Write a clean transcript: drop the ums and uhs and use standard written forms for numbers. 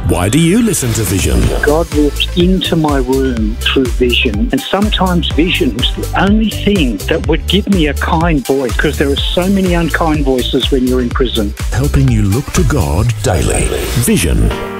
Why do you listen to Vision? God walked into my room through vision, and sometimes vision was the only thing that would give me a kind voice, because there are so many unkind voices when you're in prison. Helping you look to God daily. Vision